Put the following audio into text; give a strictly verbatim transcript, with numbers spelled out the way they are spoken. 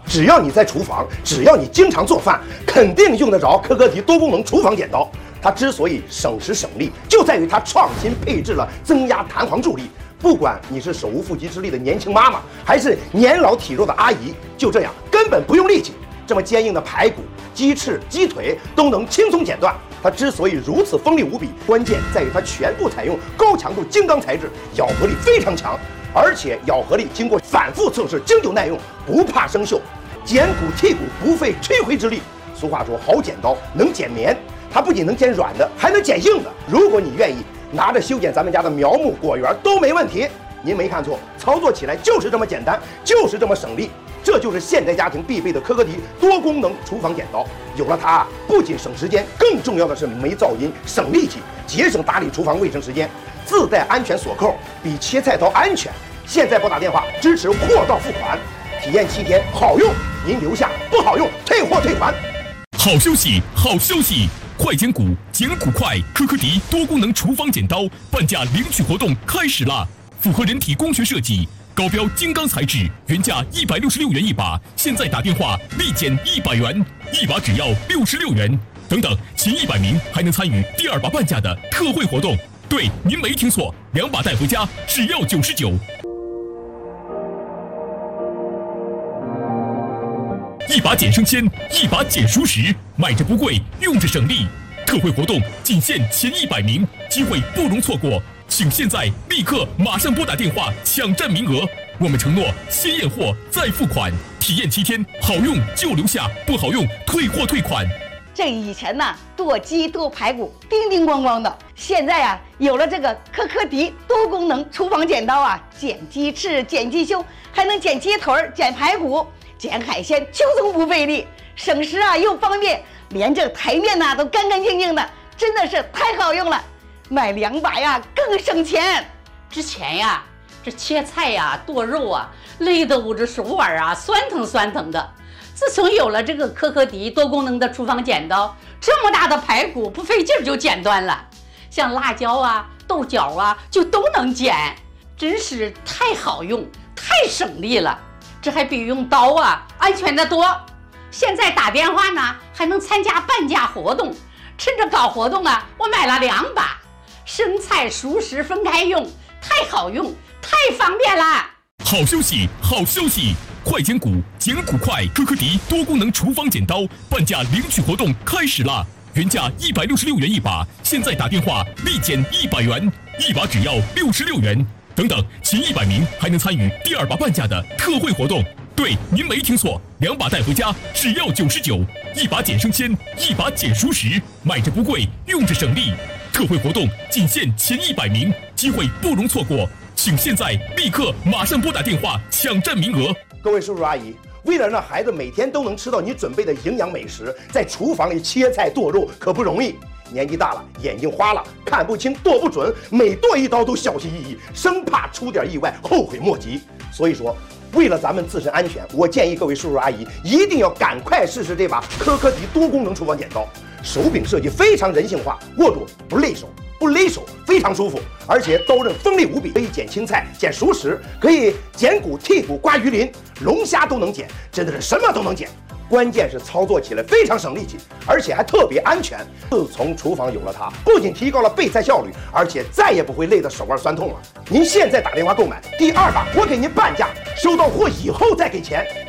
只要你在厨房，只要你经常做饭，肯定用得着科科迪多功能厨房剪刀。它之所以省时省力，就在于它创新配置了增压弹簧助力。不管你是手无缚鸡之力的年轻妈妈，还是年老体弱的阿姨，就这样根本不用力气，这么坚硬的排骨、鸡翅、鸡腿都能轻松剪断。它之所以如此锋利无比，关键在于它全部采用高强度精钢材质，咬合力非常强，而且咬合力经过反复测试，经久耐用，不怕生锈，剪骨剔骨不费吹灰之力。俗话说，好剪刀能剪棉，它不仅能剪软的，还能剪硬的。如果你愿意，拿着修剪咱们家的苗木果园都没问题。您没看错，操作起来就是这么简单，就是这么省力。这就是现代家庭必备的科科迪多功能厨房剪刀。有了它，不仅省时间，更重要的是没噪音、省力气，节省打理厨房卫生时间。自带安全锁扣，比切菜刀安全。现在拨打电话支持货到付款，体验七天，好用您留下，不好用退货退款。 好消息，好消息！快剪骨，剪骨快！科科迪多功能厨房剪刀半价领取活动开始啦！符合人体工学设计，高标精钢材质，原价一百六十六元一把，现在打电话立减一百元，一把只要六十六元。等等，前一百名还能参与第二把半价的特惠活动。对，您没听错，两把带回家只要九十九。一把剪生鲜，一把剪熟食，买着不贵，用着省力。特惠活动仅限前一百名，机会不容错过，请现在立刻马上拨打电话抢占名额。我们承诺先验货再付款，体验七天，好用就留下，不好用退货退款。 这以前呢，剁鸡剁排骨叮叮咣咣的，现在啊，有了这个科科迪多功能厨房剪刀啊，剪鸡翅、剪鸡胸，还能剪鸡腿、剪排骨。剪海鲜轻松不费力，省时啊又方便，连这台面呐、啊、都干干净净的，真的是太好用了。买两把呀更省钱。 之前呀，这切菜呀、剁肉啊，累得我这手腕啊酸疼酸疼的。自从有了这个科科迪多功能的厨房剪刀，这么大的排骨不费劲就剪断了，像辣椒啊、豆角啊就都能剪，真是太好用，太省力了。这还比用刀啊安全得多。现在打电话呢还能参加半价活动，趁着搞活动啊，我买了两把，生菜熟食分开用，太好用，太方便了。 好消息，好消息！快剪骨，剪骨快！科科迪多功能厨房剪刀半价领取活动开始啦！原价一百六十六元一把，现在打电话立减一百元，一把只要六十六元。等等，前一百名还能参与第二把半价的特惠活动。对，您没听错，两把带回家只要九十九，一把剪生鲜，一把剪熟食，买着不贵，用着省力。特惠活动仅限前一百名，机会不容错过，请现在立刻马上拨打电话抢占名额。 各位叔叔阿姨，为了让孩子每天都能吃到你准备的营养美食，在厨房里切菜剁肉可不容易。年纪大了，眼睛花了，看不清，剁不准，每剁一刀都小心翼翼，生怕出点意外，后悔莫及。所以说，为了咱们自身安全，我建议各位叔叔阿姨一定要赶快试试这把科科迪多功能厨房剪刀。手柄设计非常人性化，握住不累手，不勒手，非常舒服。而且刀刃锋利无比，可以剪青菜、剪熟食，可以剪骨、剔骨、刮鱼鳞，龙虾都能剪，真的是什么都能剪。关键是操作起来非常省力气，而且还特别安全。自从厨房有了它，不仅提高了备菜效率，而且再也不会累得手腕酸痛了。您现在打电话购买第二把，我给您半价，收到货以后再给钱。